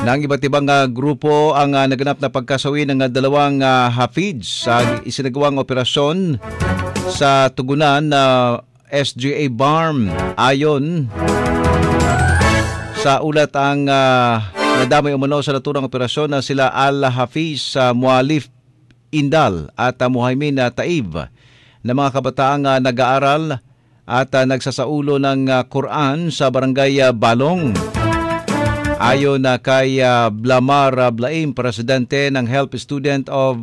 ng iba't ibang grupo ang naganap na pagkasawi ng dalawang Hafiz sa isinagawang operasyon sa tugunan na SGA BARM. Ayon sa ulat, ang nadamay umano sa naturang operasyon na sila Al-Hafiz Mualif Indal at Muhaimin Taib, na mga kabataang nag-aaral at nagsasaulo ng Quran sa barangay Balong. Ayon kay Blamar Blaim, presidente ng Help Student of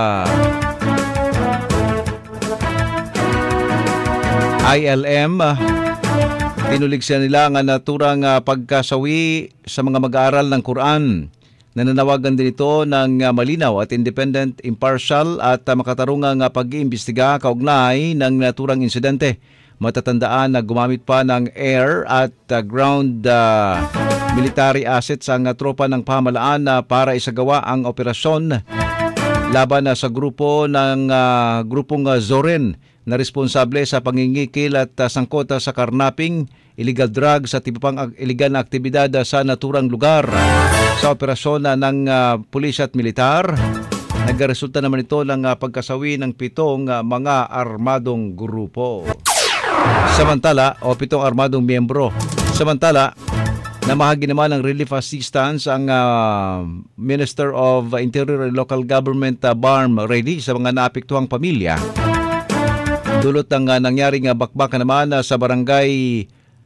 ILM, tinuligsan nila ang naturang pagkasawi sa mga mag-aaral ng Quran. Nananawagan din ito ng malinaw at independent, impartial at makatarungang pag-iimbestiga kaugnay ng naturang insidente. Matatandaan na gumamit pa ng air at ground military assets ang tropa ng pamahalaan para isagawa ang operasyon laban sa grupong Zorin na responsable sa pangingikil at sangkot sa karnaping, illegal drugs at iba pang illegal na aktibidad sa naturang lugar. Sa operasyon ng pulis at militar, nagresulta naman ito ng pagkasawi ng 7 mga armadong grupo. Samantala, 7 armadong miyembro. Samantala, namahagi naman ng relief assistance ang Minister of Interior and Local Government BARM ready sa mga naapektuhang pamilya. Dulot ng nangyaring bakbaka naman sa barangay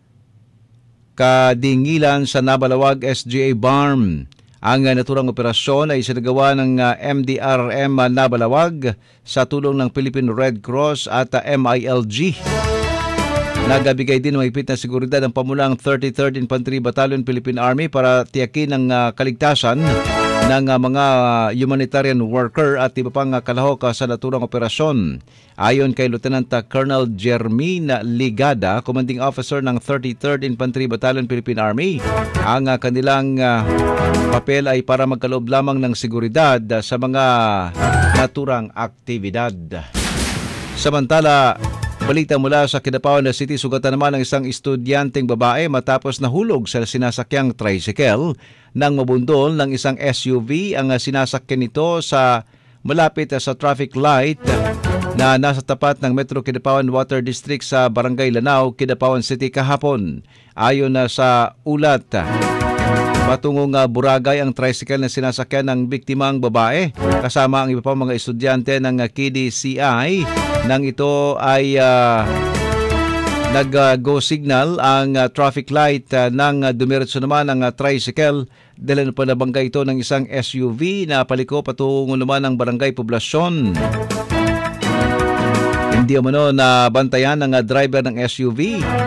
Kadingilan sa Nabalawag, SGA BARM. Ang naturang operasyon ay isinagawa ng MDRM Nabalawag sa tulong ng Philippine Red Cross at MILG. Nagabigay din mahigpit na seguridad ang pamulang 33rd Infantry Battalion Philippine Army para tiyakin ang kaligtasan ng mga humanitarian worker at iba pang kalahok sa naturang operasyon. Ayon kay Lieutenant Colonel Jermin Ligada, Commanding Officer ng 33rd Infantry Battalion Philippine Army, ang kanilang papel ay para magkaloob lamang ng seguridad sa mga naturang aktibidad. Samantala, balita mula sa Kidapawan City, sugatan naman ng isang estudyanteng babae matapos nahulog sa sinasakyang tricycle nang mabundol ng isang SUV. Ang sinasakyan nito sa malapit sa traffic light na nasa tapat ng Metro Kidapawan Water District sa Barangay Lanao, Kidapawan City kahapon. Ayon sa ulat, patungong Boracay ang tricycle na sinasakyan ng biktimang babae kasama ang iba pang mga estudyante ng KDCI. Nang ito ay nag-go signal ang traffic light nang dumiretso naman ang tricycle. Dahil pa nabangga ito ng isang SUV na paliko patungo naman ng barangay Poblasyon. Hindi umano na bantayan ng driver ng SUV